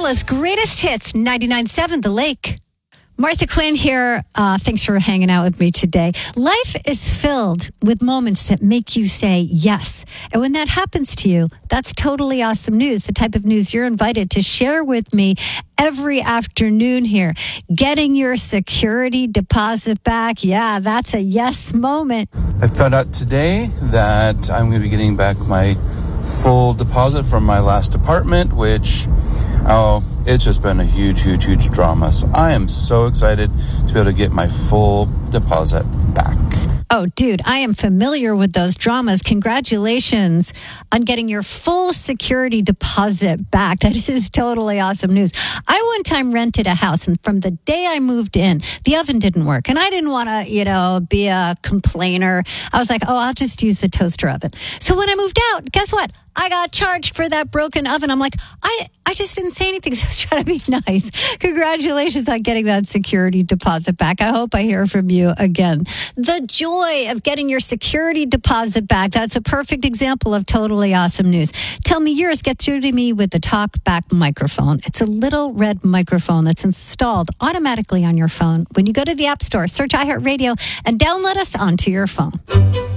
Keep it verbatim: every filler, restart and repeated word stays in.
Guyana's greatest hits, ninety-nine point seven The Lake. Martha Quinn here. Uh, thanks for hanging out with me today. Life is filled with moments that make you say yes. And when that happens to you, that's totally awesome news. The type of news you're invited to share with me every afternoon here. Getting your security deposit back. Yeah, that's a yes moment. I found out today that I'm going to be getting back my full deposit from my last apartment, which, oh, it's just been a huge, huge, huge drama. So I am so excited to be able to get my full deposit back. Oh, dude, I am familiar with those dramas. Congratulations on getting your full security deposit back. That is totally awesome news. I one time rented a house, and from the day I moved in, the oven didn't work. And I didn't want to, you know, be a complainer. I was like, oh, I'll just use the toaster oven. So when I moved out, guess what? I got charged for that broken oven. I'm like, I, I just didn't say anything. So I was trying to be nice. Congratulations on getting that security deposit back. I hope I hear from you again. The joy of getting your security deposit back. That's a perfect example of totally awesome news. Tell me yours. Get through to me with the TalkBack microphone. It's a little red microphone that's installed automatically on your phone. When you go to the App Store, search iHeartRadio and download us onto your phone.